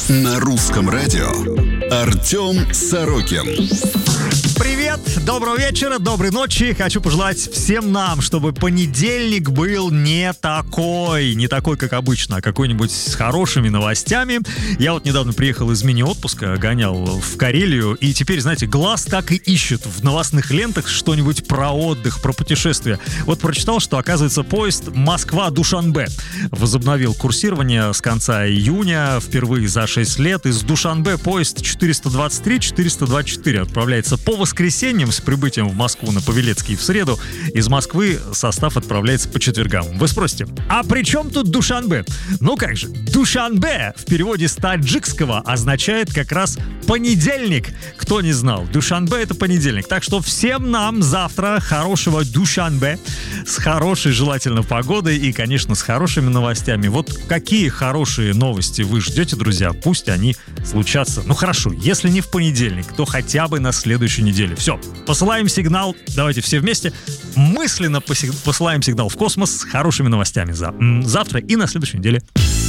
На русском радио Артем Сорокин. Привет, доброго вечера, доброй ночи. Хочу пожелать всем нам, чтобы понедельник был не такой, как обычно, а какой-нибудь с хорошими новостями. Я вот недавно приехал из мини-отпуска, гонял в Карелию, и теперь, знаете, глаз так и ищет в новостных лентах что-нибудь про отдых, про путешествия. Вот прочитал, что, оказывается, поезд Москва-Душанбе возобновил курсирование с конца июня, впервые за 6 лет. Из Душанбе поезд 423-424 отправляется по воскресеньям с прибытием в Москву на Павелецкий в среду. Из Москвы состав отправляется по четвергам. Вы спросите, а при чем тут Душанбе? Ну как же, Душанбе в переводе с таджикского означает как раз понедельник. Кто не знал, Душанбе — это понедельник. Так что всем нам завтра хорошего Душанбе с хорошей, желательно, погодой и, конечно, с хорошими новостями. Вот какие хорошие новости вы ждете, друзья? Пусть они случатся. Ну хорошо, если не в понедельник, то хотя бы на следующей неделе. Все, посылаем сигнал, давайте все вместе мысленно посылаем сигнал в космос с хорошими новостями завтра и на следующей неделе.